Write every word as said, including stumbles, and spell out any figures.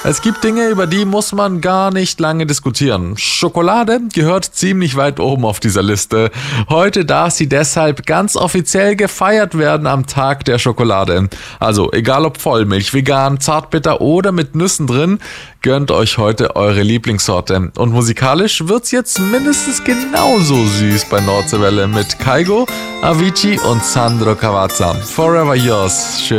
Es gibt Dinge, über die muss man gar nicht lange diskutieren. Schokolade gehört ziemlich weit oben auf dieser Liste. Heute darf sie deshalb ganz offiziell gefeiert werden am Tag der Schokolade. Also egal ob Vollmilch, vegan, zartbitter oder mit Nüssen drin, gönnt euch heute eure Lieblingssorte. Und musikalisch wird's jetzt mindestens genauso süß bei Nordseewelle mit Kygo, Avicii und Sandro Cavazza. Forever Yours. Schön